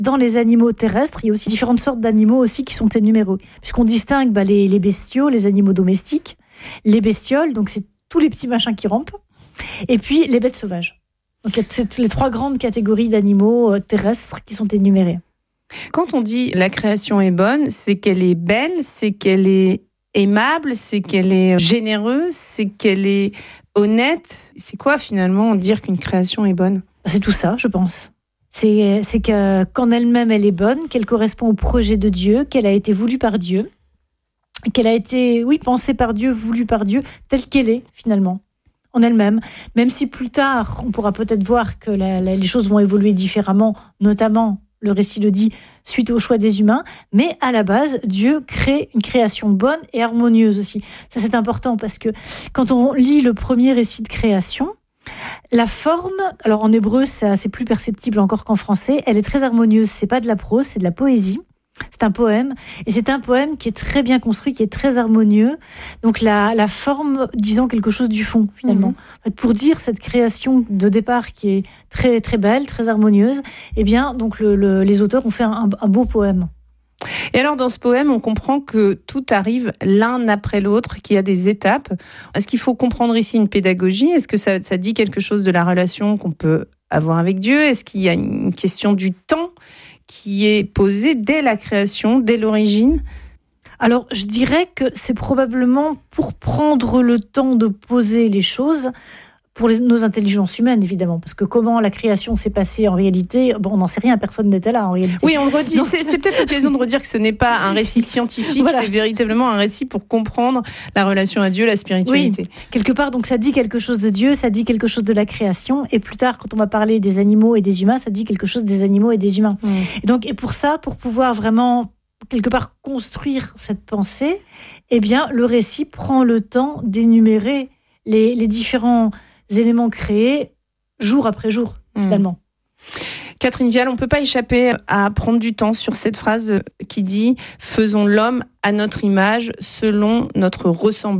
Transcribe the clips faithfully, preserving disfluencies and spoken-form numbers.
dans les animaux terrestres, il y a aussi différentes sortes d'animaux aussi qui sont énumérés. Puisqu'on distingue bah, les, les bestiaux, les animaux domestiques, les bestioles, donc c'est tous les petits machins qui rampent, et puis les bêtes sauvages. Donc il y a les trois grandes catégories d'animaux terrestres qui sont énumérées. Quand on dit la création est bonne, c'est qu'elle est belle, c'est qu'elle est aimable, c'est qu'elle est généreuse, c'est qu'elle est honnête. C'est quoi finalement dire qu'une création est bonne ? C'est tout ça, je pense. C'est, c'est que, qu'en elle-même, elle est bonne, qu'elle correspond au projet de Dieu, qu'elle a été voulue par Dieu, qu'elle a été, oui, pensée par Dieu, voulue par Dieu, telle qu'elle est, finalement, en elle-même. Même si plus tard, on pourra peut-être voir que la, la, les choses vont évoluer différemment, notamment, le récit le dit, suite au choix des humains. Mais à la base, Dieu crée une création bonne et harmonieuse aussi. Ça, c'est important parce que quand on lit le premier récit de création, la forme, alors en hébreu, c'est, c'est plus perceptible encore qu'en français, elle est très harmonieuse. C'est pas de la prose, c'est de la poésie. C'est un poème, et c'est un poème qui est très bien construit, qui est très harmonieux. Donc la, la forme disant quelque chose du fond, finalement. Mmh. En fait, pour dire cette création de départ qui est très très belle, très harmonieuse, eh bien, donc le, le, les auteurs ont fait un, un beau poème. Et alors, dans ce poème, on comprend que tout arrive l'un après l'autre, qu'il y a des étapes. Est-ce qu'il faut comprendre ici une pédagogie ? Est-ce que ça, ça dit quelque chose de la relation qu'on peut avoir avec Dieu ? Est-ce qu'il y a une question du temps qui est posée dès la création, dès l'origine ? Alors, je dirais que c'est probablement pour prendre le temps de poser les choses, pour les, nos intelligences humaines, évidemment. Parce que comment la création s'est passée en réalité, bon, on n'en sait rien, personne n'était là en réalité. Oui, on le redit. Donc... C'est, c'est peut-être l'occasion de redire que ce n'est pas un récit scientifique, voilà. C'est véritablement un récit pour comprendre la relation à Dieu, la spiritualité. Oui, quelque part, donc ça dit quelque chose de Dieu, ça dit quelque chose de la création. Et plus tard, quand on va parler des animaux et des humains, ça dit quelque chose des animaux et des humains. Mmh. Et donc, et pour ça, pour pouvoir vraiment quelque part construire cette pensée, eh bien, le récit prend le temps d'énumérer les, les différents éléments créés jour après jour, finalement. Mmh. Catherine Vial, on ne peut pas échapper à prendre du temps sur cette phrase qui dit « Faisons l'homme à notre image, selon notre ressemblance ».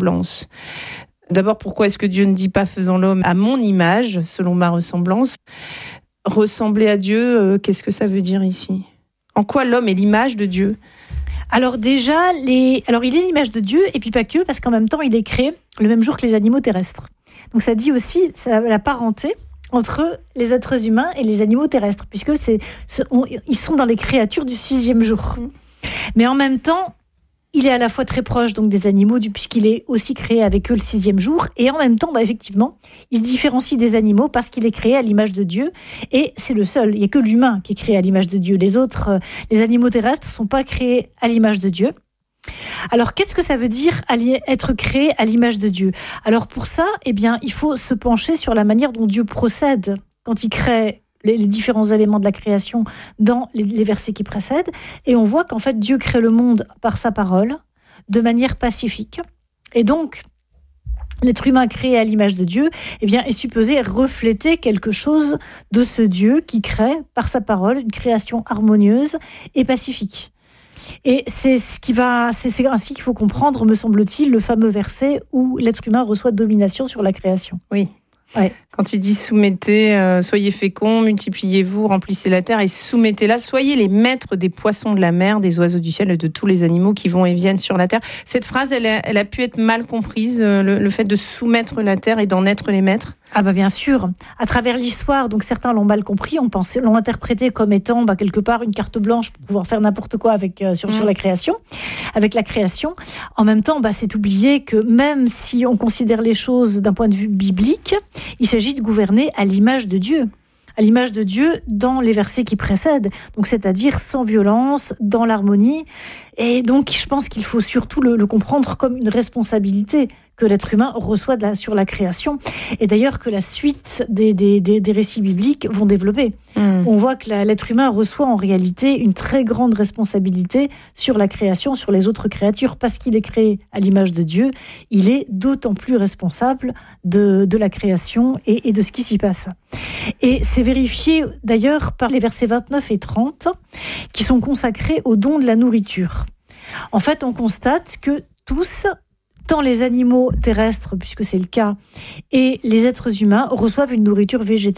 D'abord, pourquoi est-ce que Dieu ne dit pas « Faisons l'homme à mon image, selon ma ressemblance » ? Ressembler à Dieu, euh, qu'est-ce que ça veut dire ici ? En quoi l'homme est l'image de Dieu ? Alors déjà, les... Alors, il est l'image de Dieu, et puis pas que, parce qu'en même temps, il est créé le même jour que les animaux terrestres. Donc ça dit aussi ça, la parenté entre les êtres humains et les animaux terrestres, puisque c'est, c'est, on, ils sont dans les créatures du sixième jour. Mais en même temps, il est à la fois très proche donc des animaux, puisqu'il est aussi créé avec eux le sixième jour, et en même temps, bah, effectivement, il se différencie des animaux parce qu'il est créé à l'image de Dieu, et c'est le seul. Il n'y a que l'humain qui est créé à l'image de Dieu. Les autres, euh, les animaux terrestres ne sont pas créés à l'image de Dieu. Alors, qu'est-ce que ça veut dire être créé à l'image de Dieu ? Alors, pour ça, eh bien, il faut se pencher sur la manière dont Dieu procède quand il crée les, les différents éléments de la création dans les, les versets qui précèdent. Et on voit qu'en fait, Dieu crée le monde par sa parole, de manière pacifique. Et donc, l'être humain créé à l'image de Dieu, eh bien, est supposé refléter quelque chose de ce Dieu qui crée par sa parole une création harmonieuse et pacifique. Et c'est ce qui va, c'est, c'est ainsi qu'il faut comprendre, me semble-t-il, le fameux verset où l'être humain reçoit domination sur la création. Oui. Ouais. Quand il dit soumettez, euh, soyez féconds, multipliez-vous, remplissez la terre et soumettez-la, soyez les maîtres des poissons de la mer, des oiseaux du ciel et de tous les animaux qui vont et viennent sur la terre. Cette phrase, elle a, elle a pu être mal comprise, euh, le, le fait de soumettre la terre et d'en être les maîtres. Ah bah bien sûr, à travers l'histoire, donc certains l'ont mal compris, on pensait, l'ont interprété comme étant bah, quelque part une carte blanche pour pouvoir faire n'importe quoi avec euh, sur, mmh. sur la création, avec la création. En même temps, bah, c'est oublier que même si on considère les choses d'un point de vue biblique, il s'agit de gouverner à l'image de Dieu. À l'image de Dieu dans les versets qui précèdent, donc c'est-à-dire sans violence, dans l'harmonie. Et donc, je pense qu'il faut surtout le, le comprendre comme une responsabilité que l'être humain reçoit de la, sur la création. Et d'ailleurs, que la suite des, des, des, des récits bibliques vont développer. Mmh. On voit que la, l'être humain reçoit en réalité une très grande responsabilité sur la création, sur les autres créatures. Parce qu'il est créé à l'image de Dieu, il est d'autant plus responsable de, de la création et, et de ce qui s'y passe. Et c'est vérifié d'ailleurs par les versets vingt-neuf et trente qui sont consacrés au don de la nourriture. En fait, on constate que tous, tant les animaux terrestres, puisque c'est le cas, et les êtres humains reçoivent une nourriture végétale.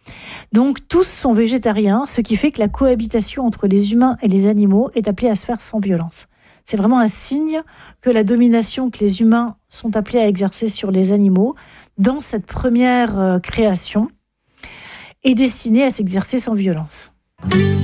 Donc tous sont végétariens, ce qui fait que la cohabitation entre les humains et les animaux est appelée à se faire sans violence. C'est vraiment un signe que la domination que les humains sont appelés à exercer sur les animaux dans cette première création est destinée à s'exercer sans violence.